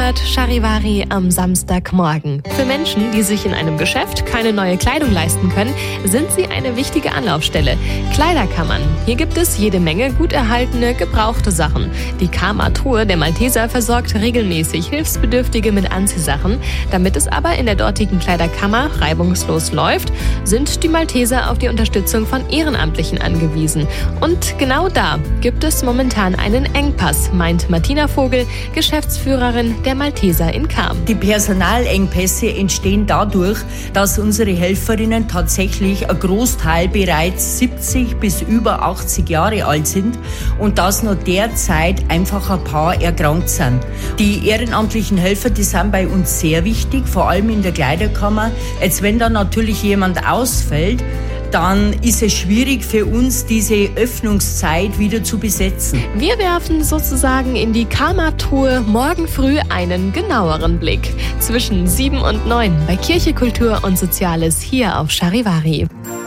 hört Charivari am Samstagmorgen. Für Menschen, die sich in einem Geschäft keine neue Kleidung leisten können, sind sie eine wichtige Anlaufstelle. Kleiderkammern. Hier gibt es jede Menge gut erhaltene, gebrauchte Sachen. Die Karma-Truhe der Malteser versorgt regelmäßig Hilfsbedürftige mit Anziehsachen. Damit es aber in der dortigen Kleiderkammer reibungslos läuft, sind die Malteser auf die Unterstützung von Ehrenamtlichen angewiesen. Und genau da gibt es momentan einen Engpass, meint Martina Vogel, Geschäftsführerin der Malteser in Cham. Die Personalengpässe entstehen dadurch, dass unsere Helferinnen tatsächlich ein Großteil bereits 70 bis über 80 Jahre alt sind und dass nur derzeit einfach ein paar erkrankt sind. Die ehrenamtlichen Helfer, die sind bei uns sehr wichtig, vor allem in der Kleiderkammer. Jetzt, wenn da natürlich jemand ausfällt, dann ist es schwierig für uns, diese Öffnungszeit wieder zu besetzen. Wir werfen sozusagen in die Karma-Truhe morgen früh einen genaueren Blick. Zwischen 7 und 9 bei Kirche, Kultur und Soziales hier auf Charivari.